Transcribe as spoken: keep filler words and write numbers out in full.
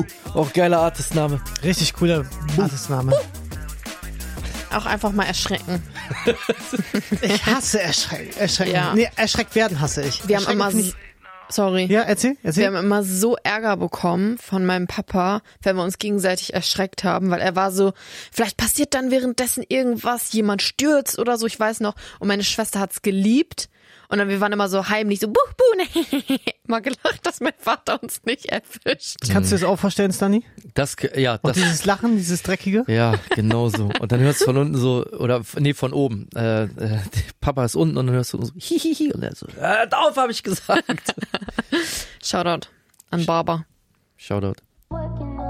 Auch geiler Artistname. Richtig cooler Artistname. Auch einfach mal erschrecken. Ich hasse erschrecken. Erschrecken. Ja. Nee, erschreckt werden hasse ich. Wir haben Erschrecken immer... find ich- Sorry. Ja, erzähl, erzähl. Wir haben immer so Ärger bekommen von meinem Papa, wenn wir uns gegenseitig erschreckt haben, weil er war so, vielleicht passiert dann währenddessen irgendwas, jemand stürzt oder so, ich weiß noch. Und meine Schwester hat's geliebt. Und dann, wir waren immer so heimlich so, buh, buh, ne, mal gelacht, dass mein Vater uns nicht erwischt. Kannst du dir das auch vorstellen, Stani? Das, ja, Und das, dieses Lachen, dieses Dreckige? ja, genau so. Und dann hörst du von unten so, oder, nee, von oben, äh, äh, Papa ist unten und dann hörst du so, hihihi, und er so, hört auf, habe ich gesagt. Shoutout an Barber. Shoutout.